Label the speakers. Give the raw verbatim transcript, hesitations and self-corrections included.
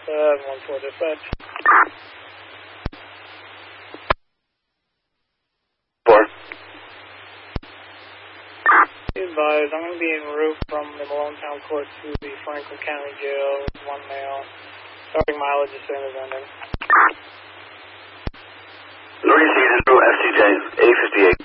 Speaker 1: seven one four dispatch.
Speaker 2: Four.
Speaker 1: Advise, I'm going to be en route from the Malonetown Court to the Franklin County Jail. One male. Starting mileage as soon as ending.
Speaker 2: Northeast East en route F C J, eight fifty-eight.